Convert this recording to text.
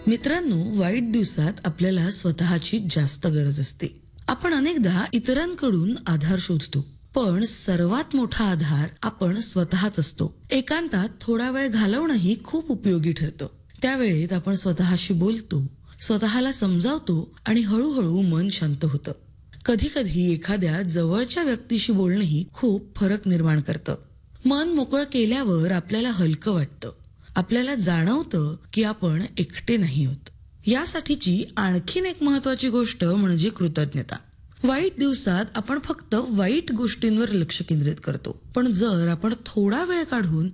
मित्रांनो, वाईट दिवसात आपल्याला स्वतःची जास्त गरज असते. आपण अनेकदा इतरांकडून आधार शोधतो, पण सर्वात मोठा आधार आपण स्वतःच असतो. एकांतात थोडा वेळ घालवणंही खूप उपयोगी ठरतं. त्यावेळेत आपण स्वतःशी बोलतो, स्वतःला समजावतो आणि हळूहळू मन शांत होतं. कधी कधी एखाद्या जवळच्या व्यक्तीशी बोलणंही खूप फरक निर्माण करतं. मन मोकळं केल्यावर आपल्याला हलकं वाटतं. आपल्याला जाणवतं की आपण एकटे नाही होत. यासाठीची आणखीन एक महत्वाची गोष्ट म्हणजे कृतज्ञता. वाईट दिवसात आपण फक्त वाईट गोष्टींवर लक्ष केंद्रित करतो, पण जर आपण थोडा वेळ काढून